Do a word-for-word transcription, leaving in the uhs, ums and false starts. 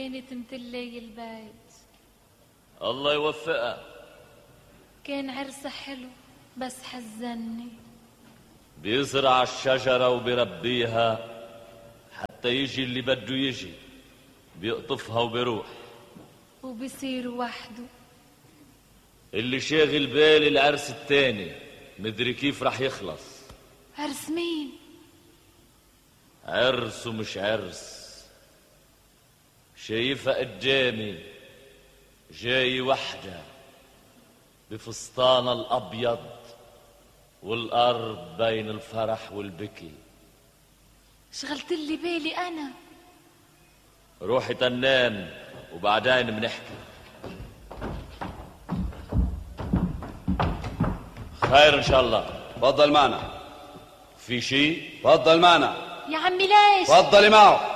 كانت متلي البيت. الله يوفقها. كان عرسها حلو بس حزني. بيزرع الشجرة وبيربيها حتى يجي اللي بده يجي، بيقطفها وبيروح وبيصير وحده. اللي شاغل بالي العرس التاني، مدري كيف رح يخلص. عرس مين؟ عرس ومش عرس. شايفها قدامي جاي وحدة بفستانها الأبيض والقرب بين الفرح والبكي. شغلت لي بالي أنا. روحي تنام وبعدين بنحكي. خير إن شاء الله. تفضل معنا. في شيء؟ تفضل معنا يا عمي. ليش؟ تفضلي معه.